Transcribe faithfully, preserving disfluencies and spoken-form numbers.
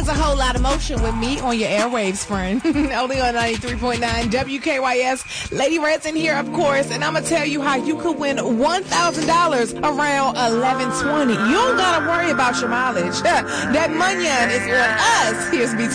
a whole lot of motion with me on your airwaves, friend. Only on ninety-three point nine W K Y S. Lady Red's in here, of course, and I'm going to tell you how you could win one thousand dollars around eleven twenty. You don't got to worry about your mileage. That money is on us. Here's B